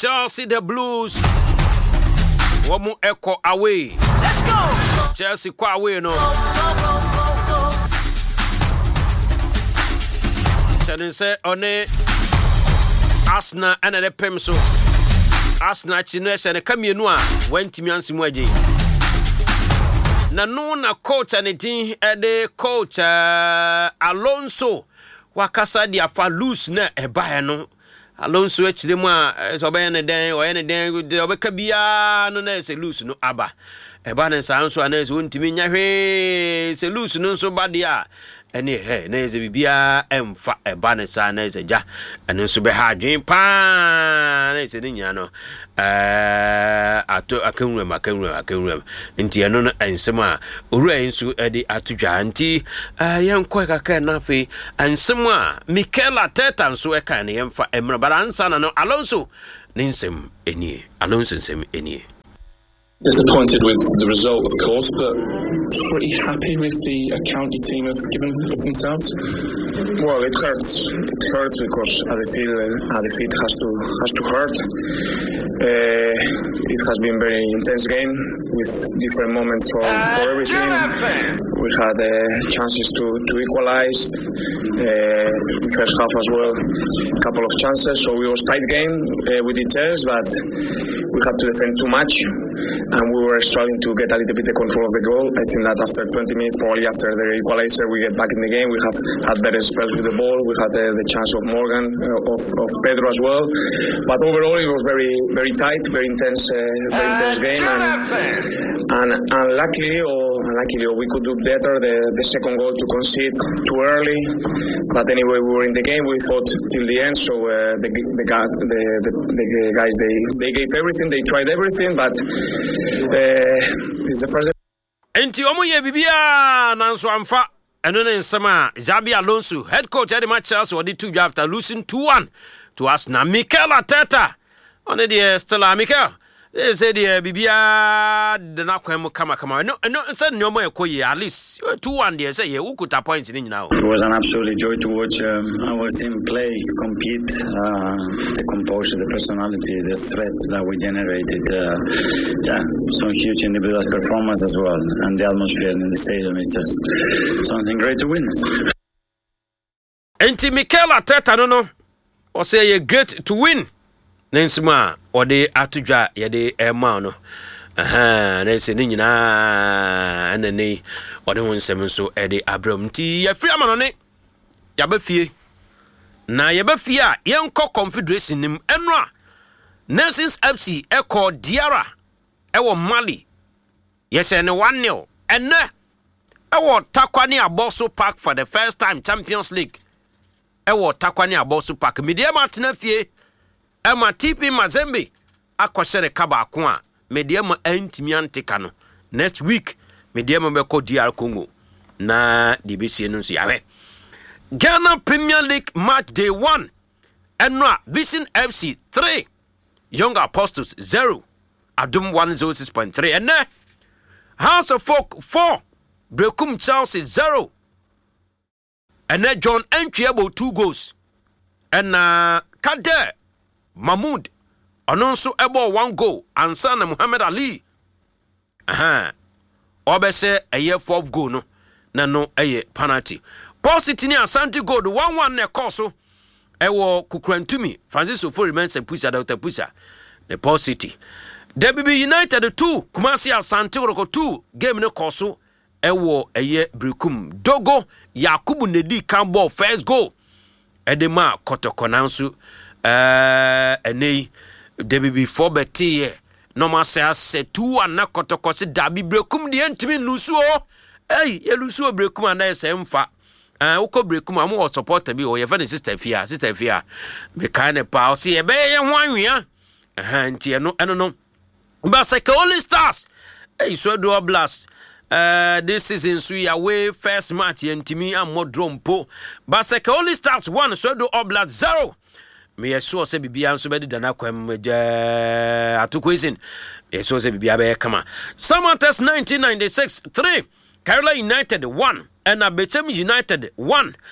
Chelsea the Blues. Womu echo away. Let's go. Chelsea kwa away no. Shadin say one Arsenal and the pem so. Arsenal chinese and kamienu a wantimi ansimu agye. Na no na coach anything the coach Alonso wakasa dia fa loose na eba no. Alonso echire mu a so be ne den o ye ne den obeka bia no na se loose no aba. Eba ne sa nso ana se wontimi nya hwe se loose no nso ba dia ene he na ze bibia emfa eba ne sa na ze ja ene nso be ha adwen pa na se nya no ato akanwura nti eno no ensem a owura ensu edi atodwa nti yenkɔ kakra na fe ensem a Mikel Arteta nso eka ne yemfa emra balansa na no Alonso ninsem enie Alonso nsem enie. Disappointed with the result, of course, but pretty happy with the account the team have given of themselves. Well, it hurts. It hurts because I feel has to hurt. It has been a very intense game with different moments for everything. We had chances to equalize in first half as well. A couple of chances, so it was tight game with details, but we had to defend too much. And we were struggling to get a little bit of control of the goal. I think that after 20 minutes, probably after the equalizer, we get back in the game. We have had better spells with the ball. We had the chance of Morgan, of Pedro as well. But overall, it was very, very tight, very intense game. And unluckily, we could do better. The second goal to concede too early. But anyway, we were in the game. We fought till the end. So the guys, they gave everything. They tried everything, but. It's the first. Enti omuye bibia nanso amfa eno ne nsema Xabi Alonso head coach at the match also did 2 after losing 2-1 to Arsenal. Mikel Arteta on the Stella Mikel they said the bibia the na kwem kama no said no more ekoyi at least 2-1 there say who could point in now. It was an absolute joy to watch our team play, compete, the composure, the personality, the threat that we generated. Some huge individual performance as well, and the atmosphere in the stadium is just something great to witness. Enti Mikel Arteta no or say great to win. Nensima or the atudwa ye de ema no nense ni nyina anane ode wonsem so e de abram ti ya free ama no ne ya ba fie na ya ba fie a yenko confederation nim eno a Nations FC eko Diara ewo Mali yese ne 1-0 enne ewo Takwani Aboso Park for the first time Champions League ewo Takwani Aboso Park media matena fie Ema TP Mazembe akwasere kaba ko a mediama antimi antika no next week mediama beko DR Congo na DBC no so yawe Ghana Premier League match day 1 Enra Vision FC 3 Young Apostles 0 Adum 106.3 and House of Folk 4 Brekum Chelsea 0 and John Entryable 2 goals and Kader Mahmoud Anonso ebo 1 goal ansa na Muhammad Ali obese eye 4th goal no na no eye penalty Paul City ni Asante goal 1-1 na koso ewo Kukurantumi Francis Ofori mense pusa Dr. Pusa the Paul City DBB United 2 Kumasi Asante Roko 2 game no koso ewo eye Brekum Dogo Yakubu Nedi kan ball first goal edema Kotoko nansu enei DBB 4 beti no ma se 2 na Kotoko se dabi Brekum de ntimi lusuo ye lusuo Brekum ana se mfa uko Brekum am wo support bi o ye fa sister fia me kan pa o se ye be ye ho anwea nti eno Baseke Holy Stars so do blast this season so ya way first match ntimi amodrompo Baseke Holy Stars 1 so do Oblast 0 me yeso se bibia nso be dana kwam atokoisin yeso se bibia be kama Samantas 1996 3 Carolina United 1 and Abechem United 1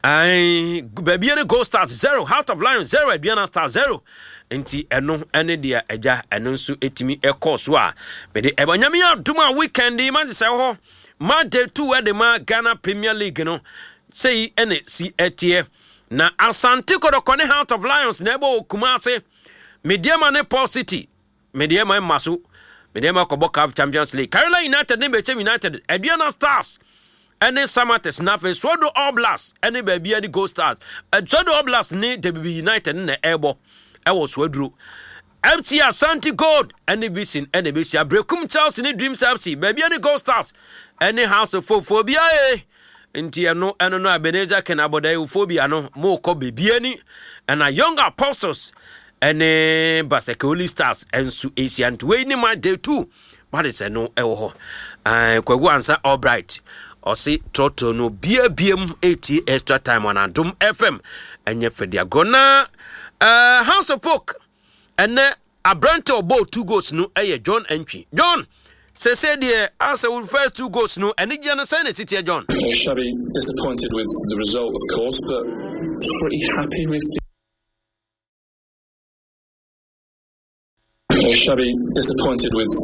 ai babia ne Gold Stars 0 Heart of Lions 0 Aduana Stars 0 enti eno ene dia eja eno nso etimi ekọ so a me de ebanyame adom a weekend ma de se ho ma day 2 e de ma Ghana Premier League no sei ene si etie na Asante Kotoko ne Heart of Lions na ebo Kumase Mediama ne Paul City Mediama Masu Mediama Koboka Champions League Carolina United ne Bechem United Aduana Stars ene Samates na fe Swodo Oblast ene babia di Gold Stars Swodo Oblast ne WB United ne ebo ewo Swadru FC Asante Gold ene Vision ene Besia Brekum Chelsea ne Dreams FC babia di Gold Stars ene House of Phobia nti eno no Ebenezer Kenabodai Phobia no mo ko bebia ni and Young Apostles ene Basekoli Stars ensu Asian we ni ma day 2 what is no ewo ho kwagu ansa Albright osi Trotto no biem 80 extra time on Adom FM enye fedia gona House of Folk ene Abrante obo 2 goals no eye John Entry John say dear answer will first 2 goals no and you understand it here John. Shabby disappointed with the result of course but pretty happy with Shabby disappointed with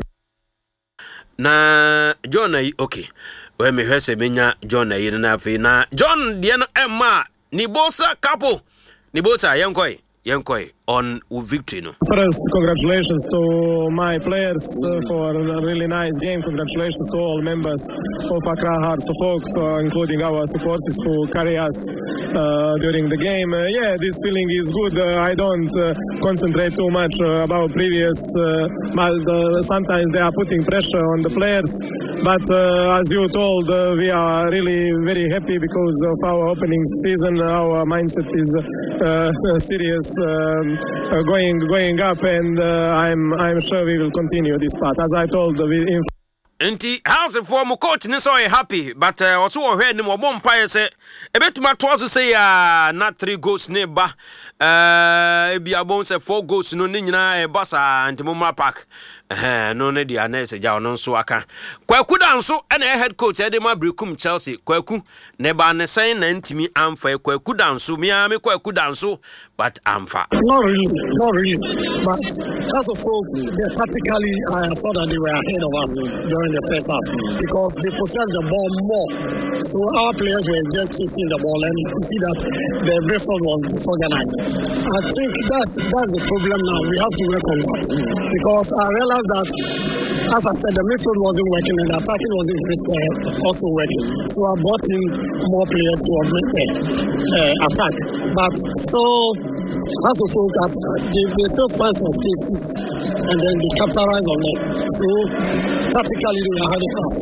na John okay we me hwese menya John yi na afi na John de no emma ni bosa couple ni bosa yenkoi on victory no. First, congratulations to my players for a really nice game. Congratulations to all members of Accra Hearts of Oak, including our supporters who carry us during the game. This feeling is good. I don't concentrate too much about previous. Sometimes they are putting pressure on the players, but as you told, we are really very happy because of our opening season. Our mindset is serious. Going up, and I'm sure we will continue this path. As I told, Enti house for mo coach ni so happy, but also we hear ni mo bom paye se ebetuma to so say na 3 goals ne ba ebi abon se 4 goals no ni nyina e basa ntimo ma park no ne dia na se ja ono so aka Kwaku danso na head coach e de ma Brekum Chelsea Kwaku ne ba ne sen na ntimi amfa Kwaku danso me Kwaku danso but amfa not really but as a folk they tactically I saw that they were ahead of us during the first half because they possessed the ball more, so our players were just chasing the ball, and you see that the midfield was disorganized. I think that's the problem now. We have to work on that because I realized that, as I said, the midfield wasn't working and the attacking wasn't also working. So I brought in more players to augment the attack, but still, as a focus, they still find some spaces and then they capitalize on it. So tactically they are having us.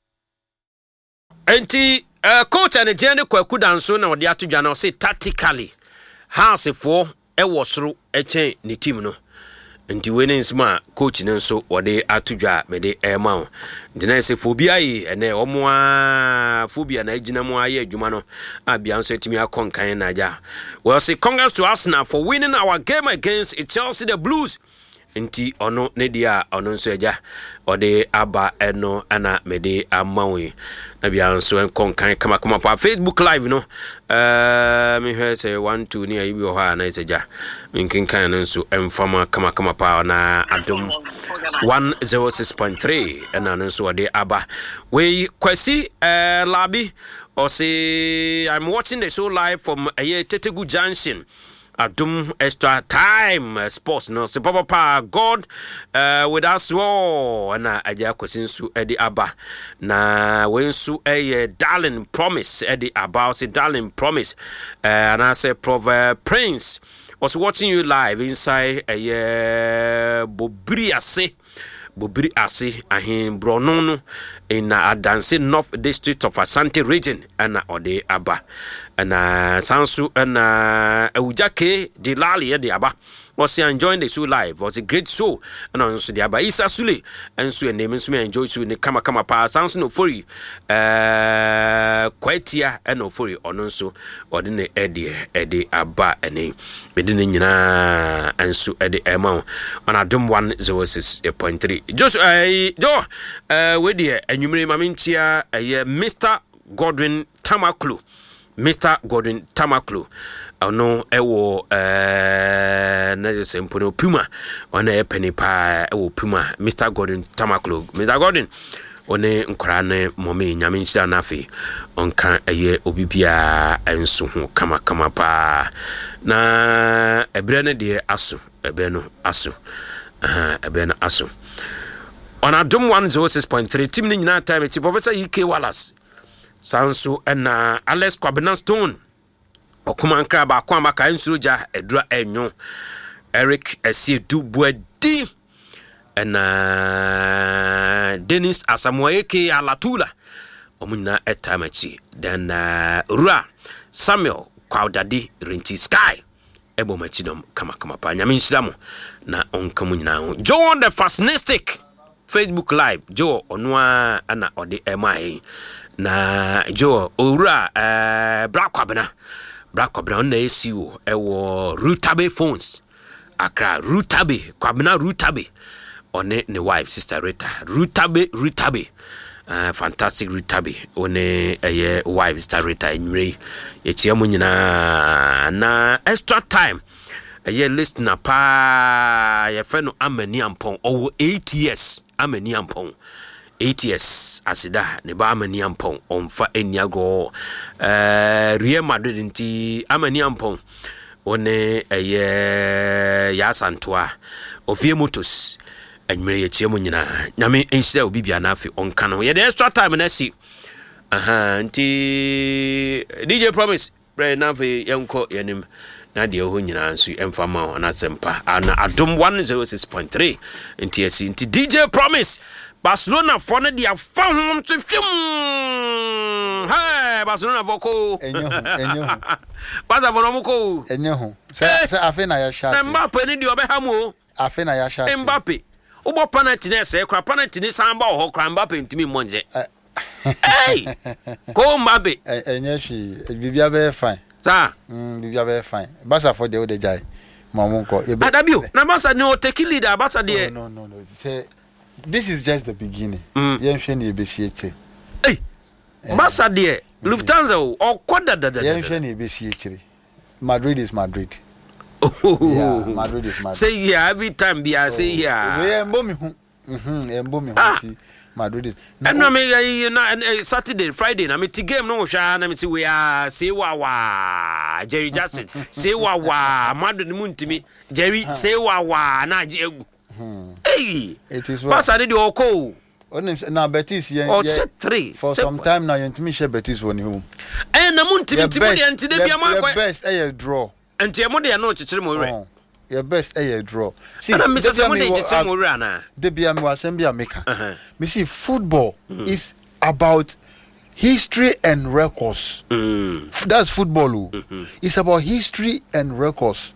Enti coach and Jenny Kwaku danso na odi atudwa na say tactically house for e wosoro eche ni team no. Nti we nsima coach ne nso odi atudwa me de ema o. Nti na say phobia yi ene omo a phobia na agina mo aye adwuma no abia nso etimi akonkan na ja. Well say congrats to Arsenal for winning our game against Chelsea the Blues. Nti ono ne dia ono nso eja ode aba eno ana mede amawe na bia nso enkonkan kama pa Facebook live no me he say 1 2 ni ayi bi ho na eja minkinkan no nso emfama kama pa na Adom 106.3 ana nso ode aba we Kwasi Labi or say I'm watching the show live from Tetegu Junction Adom extra time sports no se papa God with us all na aja kwasinsu edi aba na wensu darling promise edi about say darling promise and I say Proverb Prince was watching you live inside Bobri Ase ahin Bronono in Adanse North District of Asante region and ode aba and Sansu and Ujake Dilali de aba was enjoying the show live was a great show and on the aba Isa Sule and so names me enjoy so ne kama pa Sansu no for you Quietia and no for you on so ordinary Eddie aba ene bedin nyina and so Eddie Emma on Adom 106.3 Joe we dear and you may mamintia Mr. Godwin Tamaklu Mr. Gordon Tamaklo ono ewo na je mpono Puma ona e penny pa ewo Puma Mr. Gordon Tamaklo Mr. Gordon one nkora ne momme nyame nchira na afi onka eye obibia enso ho kama pa na ebre ne de aso ebe no aso on Adom 106.3 team ni nyina time ti Professor EK Wallace sanso na Alex Kwabena Stone okuma nkra ba kwa maka nsuroja edura enyo Eric Esiedu Buadi na Dennis Asamoah EK Alatula omunyina etamachi then Rua Samuel Kwaudadi Rinchi Sky ebo machidom kama pa nyame nhyiramo na onkamu nyina ho Joe the Fascistic Facebook live Joe onwa ana ode emai na Joe owura Black Kwabena na esiwo ewo Rutabe phones Accra Rutabe Kwabena Rutabe one ne wife sister Rita Rutabe fantastic Rutabe one eye wife sister Rita enwre echiamu nyina na extra time eye listener pa ye fe no Amani Ampon owo 8 years Amani Ampon 8 years asida ne ba Amani Ampon onfa eniago Real Madrid nti Amani Ampon one eye ya santoa ofie motos enwere ye chiemu nyina nyame enhyira obibia na afi onka no ye the extra time na si nti DJ Promise bre na afi yenko yenim na de ho nyina nso emfama na sempa na Adom 106.3 nti esi nti DJ Promise Barcelona for na dia fa hom to fim hey Barcelona boko enyo Barca for no ko enyo se afi na ya sha Mbappe ni di obehamo afi na ya sha Mbappe Ubo penalty na se kra penalty ni samba ho kra Mbappe ntimi monje hey ko Mbappe enye hwi bibia be fine sa bibia be fine Barca for the old jai mamunko adabio na Barca ni o take leader Barca de no say this is just the beginning yenhwe na ebesi eche hey Barca de Lufthansa o koda da yenhwe na ebesi eche Madrid is Madrid. Yeah, Madrid is Madrid. Say yeah every time be I say yeah. We embo mi hu. See Madrid is. And no me na Saturday, Friday na me ti game no hwa na me ti we are say wa Jerry Jackson. Say wa Madrid mu ntimi. Jerry say wa na age egu. Hey. It is what. Barca dey oko. Na Betis yen. Oh, 3 for some time now you ntimi share Betis won home. Na mu ntimi ti mo dey ntide bia ma kwa. The best draw. And your mother no chichiri mo re. Your best draw. See, and Mr. Money chichiri mo re ana. De bia me wasembia maker. Me see football is about history and records. That's football. It's about history and records.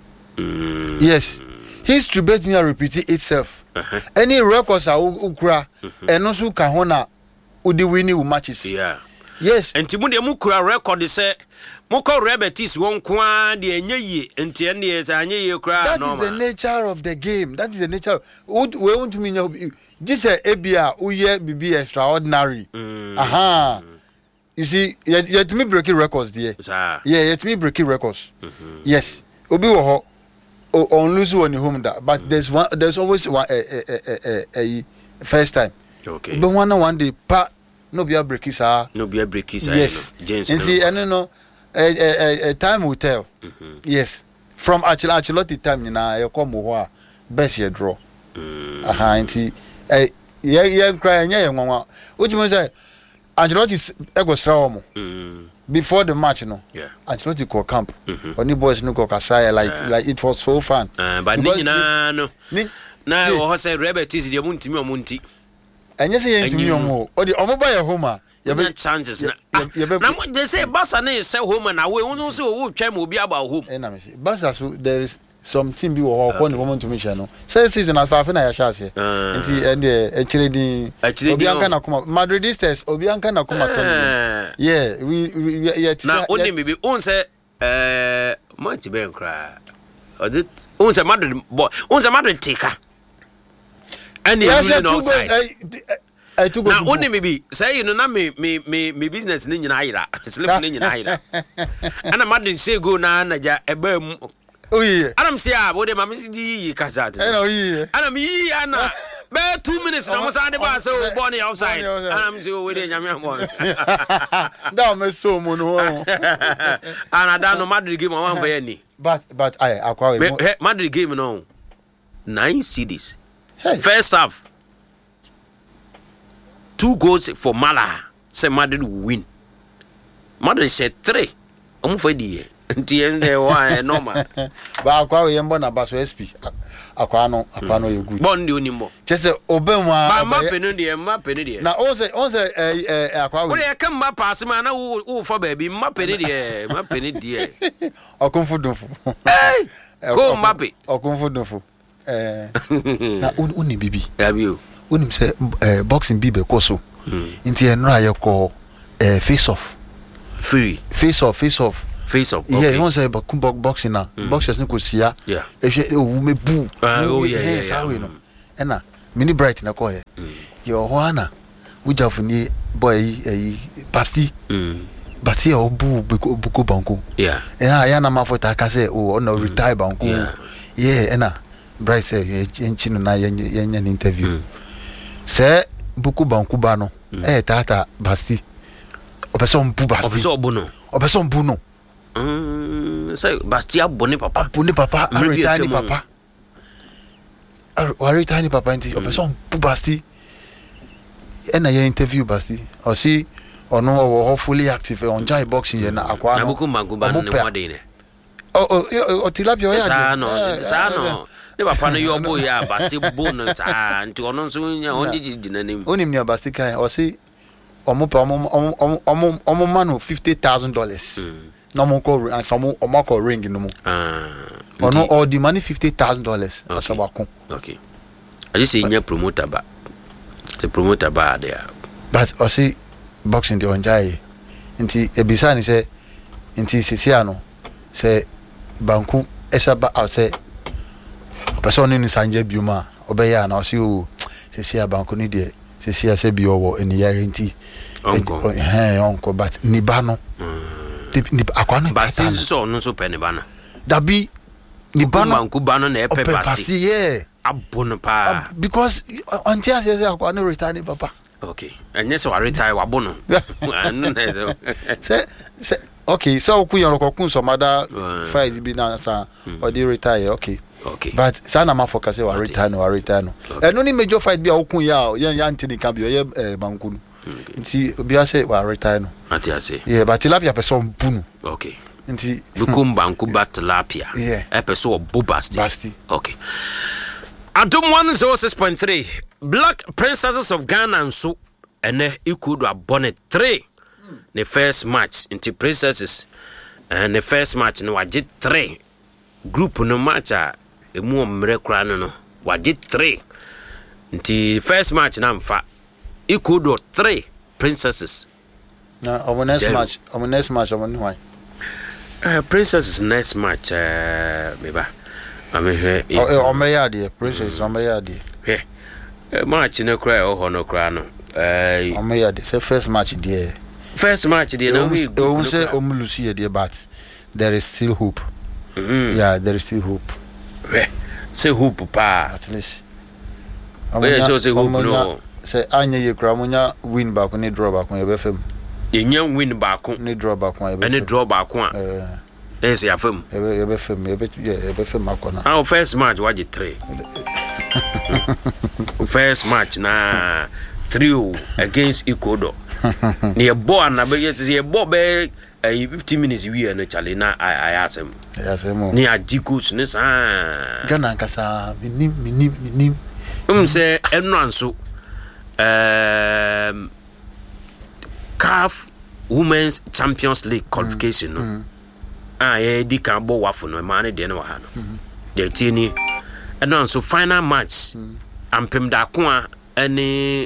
Yes. History bet me repeat itself. Any records are ukra and also kahona udi winning matches. Yeah. Yes. And Timundi mukura record say Moko Rebetis won kwa de enye enti ene za anye kra That is the nature of the game. That is the nature. We want to mean this ebia uye bibi extraordinary. You see, yet me breaking records there. Yeah, yet me breaking records. Yes. Obi wo ho on lose one home that, but there's always one a first time. Okay. But one day pa no be a breaking sir. No be a breaking sir. Yes. And see, I don't know. Time will tell. Yes. From Ancelotti time na you come ho best you draw. Nti yeah cry nya yenwa. What you say? Ancelotti ego sra mo. Before the match no. Yeah. Ancelotti go camp. Oni boys no go kasaya like it was so fun. But ni na no. Na wo say Rebetis de muntimi omunti. Enye say yentimi omo. Odi omo ba ye home you have chances now. They say Barca is sell home and away. Who say who try mo be about home? Barca, so there is some team be who want to mission. No, say season as far as I shall say. And see, and actually, Obianca na come. Madridistas, Obianca na come. Yeah, we now only maybe on say might be cry. Or did on say Madrid boy? On say Madrid taker. And you outside. na only maybe say you know na me business ni nyina ayira slip ni nyina ayira ana madin say go na ja eba mu oyi ana mse a bo de ma me yi kasa de ana me yi ana be 2 minutes na mo sa de ba so born outside ana mse we de nyame amon da me so mo no ana da no Madrid game one for any but I akwa we Madrid game no 9 CDs first half 2 goals for Mala. Say Madrid will win. Madrid said 3. I'm for the why normal. But akwa we yembo na baso SP. Akwa no you good. Bond the onimo. Just obema. Ma penu die. Na on say akwa we. We come ma pass man na who for baby ma penu die. Okunfudunfu. Hey. Go Mbappe. Okunfudunfu. Na uni bibi. Yabiu. Unim say boxing bibe koso inti enra ye ko face off okay. Yeah, you say boxing na boxers ni ko sia ehwe owu mebu yeah we no ena mini bright na ko he yo hoana ujafu ni boy pasti bati obu buko banko ena ya na mafota ka say o na retire banko yeah ena bright say enchi no na yenya interview se buku bankuba no tata basti opeson bu basti opeson bu no say basti abone papa retire papa nti opeson bu basti ena ye interview basti o si ono wo fully active on jai boxing ye na akwa na buku bankuba no ne wode ne o tilapia ya sa no ne papa no yo boy ya basti bonus nti ono nso nya on ginanim onim ni basti kan o si omo manu $50,000 no mo ko and some omo ko ring no mo ono all the money $50,000 asabako okay I just say nya promoter ba the promoter ba there but o si boxing the onjai nti ebisa ni say nti sisia no say banku esaba o say person ni sanje biuma obeya na o si o sisia banku ni de sisia se bi owo eni yarenti onko but ni ba no ni akwa no ba si so no so pe ni ba no da bi ni ba no banku ba no na e pe pasti yeah abono pa because until I say akwa no retire papa okay and yes we retire wa bono say okay so ku yon ko kun so mada fight bi na sa or dey retire okay but sana ma focus say wa retire no no ni major fight bi okun ya yan ntini kan bi ye banku nti obi ase wa retire no ati ase yeah but tilapia person bunu okay nti bukumba nkuba tilapia person bobasti okay Adum 106.3 Black Princesses of Ghana nso ene ikudu abone 3 the first match into Princesses and the first match no waje 3 group no match a emu omrekra no waje 3 nti first match na mfa ikudu 3 Princesses na our next match why Princesses next match meba amehe omeyade Princesses omeyade match no cry no cry no omeyade say first match there no we don't say omulusi there but there is still hope yeah there is still hope say hope pa at least so say hope no say anya ye kra munya win back ni draw back ye be fam ye nya win back ni draw back ye be any draw back yes ya fam ye be fam akona our first match waje 3 first match na 3 against Ecuador ni bo na be ye bo be 15 minutes we na chale na I asem ni ajikus ne sa Ghana nkasa minim say enranso CAF Women's Champions League qualification no ye di kan bo wafo no ma ne de no ha no de tieni enranso final match ampem da ko a ene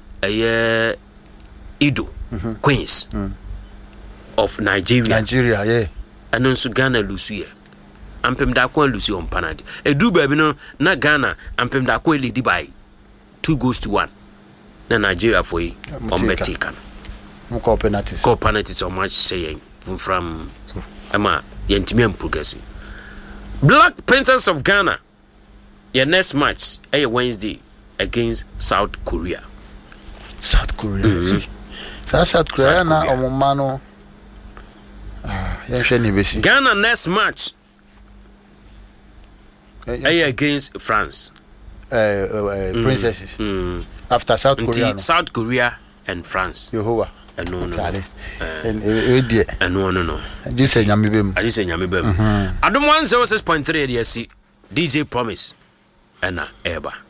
Ido Queens of Nigeria yeah and also Ghana lusu ampem da ko lusu on panadi edu ba bi no na Ghana ampem da ko lead by 2-1 na Nigeria for yi ombetika no call penalties so much saying from ama yentimi am progress. Black Panthers of Ghana, your next match Wednesday against South Korea. South Korea na omomano Ghana next match against France. Princesses. After South Korea. South Korea and France. Yehovah. No. No. This is Nyamibem. I just say Nyamibem. I don't want 06.3 DSC DJ Promise. And Eba.